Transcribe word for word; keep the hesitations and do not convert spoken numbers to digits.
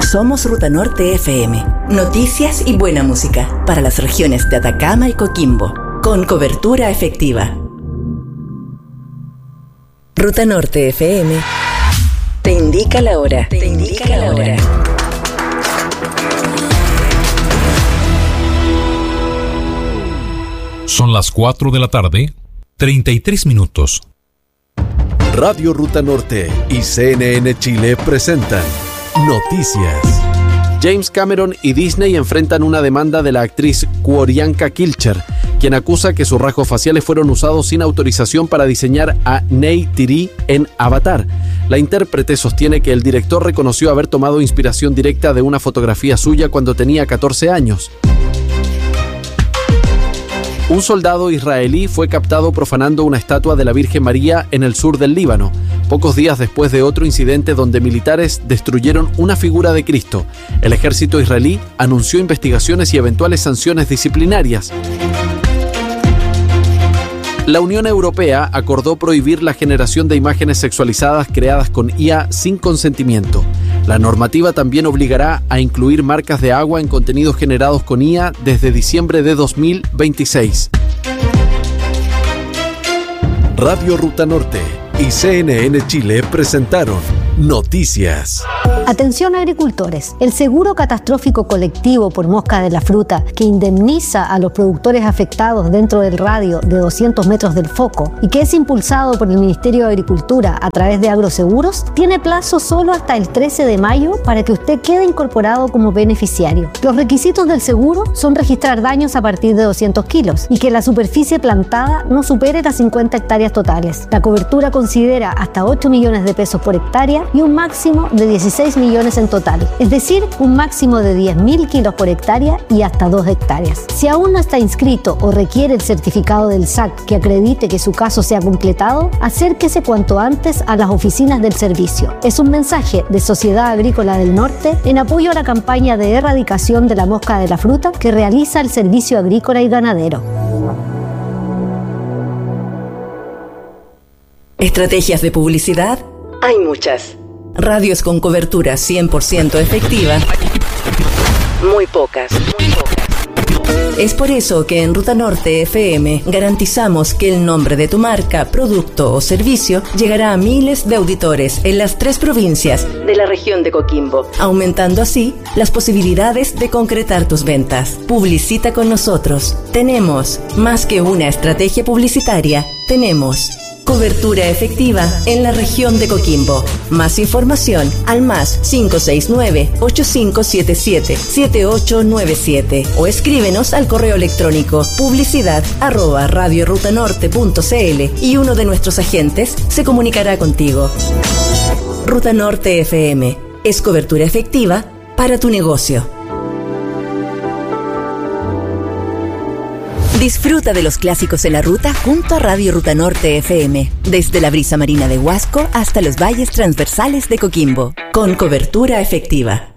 Somos Ruta Norte F M. Noticias y buena música para las regiones de Atacama y Coquimbo, con cobertura efectiva. Ruta Norte F M te indica la hora. Te indica la hora. Son las cuatro de la tarde, treinta y tres minutos. Radio Ruta Norte y C N N Chile presentan Noticias. James Cameron y Disney enfrentan una demanda de la actriz Q'orianka Kilcher, quien acusa que sus rasgos faciales fueron usados sin autorización para diseñar a Neytiri en Avatar. La intérprete sostiene que el director reconoció haber tomado inspiración directa de una fotografía suya cuando tenía catorce años. Un soldado israelí fue captado profanando una estatua de la Virgen María en el sur del Líbano, pocos días después de otro incidente donde militares destruyeron una figura de Cristo. El ejército israelí anunció investigaciones y eventuales sanciones disciplinarias. La Unión Europea acordó prohibir la generación de imágenes sexualizadas creadas con I A sin consentimiento. La normativa también obligará a incluir marcas de agua en contenidos generados con I A desde diciembre de dos mil veintiséis. Radio Ruta Norte y C N N Chile presentaron Noticias. Atención agricultores, el seguro catastrófico colectivo por mosca de la fruta que indemniza a los productores afectados dentro del radio de doscientos metros del foco y que es impulsado por el Ministerio de Agricultura a través de Agroseguros, tiene plazo solo hasta el trece de mayo para que usted quede incorporado como beneficiario. Los requisitos del seguro son registrar daños a partir de doscientos kilos y que la superficie plantada no supere las cincuenta hectáreas totales. La cobertura considera hasta ocho millones de pesos por hectárea y un máximo de dieciséis millones en total, es decir, un máximo de diez mil kilos por hectárea y hasta dos hectáreas. Si aún no está inscrito o requiere el certificado del S A C que acredite que su caso sea completado, acérquese cuanto antes a las oficinas del servicio. Es un mensaje de Sociedad Agrícola del Norte en apoyo a la campaña de erradicación de la mosca de la fruta que realiza el Servicio Agrícola y Ganadero. ¿Estrategias de publicidad? Hay muchas. Radios con cobertura cien por ciento efectiva, muy pocas, muy pocas. Es por eso que en Ruta Norte F M garantizamos que el nombre de tu marca, producto o servicio llegará a miles de auditores en las tres provincias de la región de Coquimbo, aumentando así las posibilidades de concretar tus ventas. Publicita con nosotros. Tenemos más que una estrategia publicitaria, tenemos cobertura efectiva en la región de Coquimbo. Más información al más cinco seis nueve, ocho cinco siete siete, siete ocho nueve siete o escríbenos al correo electrónico publicidad arroba radiorutanorte punto cl y uno de nuestros agentes se comunicará contigo. Ruta Norte F M es cobertura efectiva para tu negocio. Disfruta de los clásicos en la ruta junto a Radio Ruta Norte F M, desde la brisa marina de Huasco hasta los valles transversales de Coquimbo, con cobertura efectiva.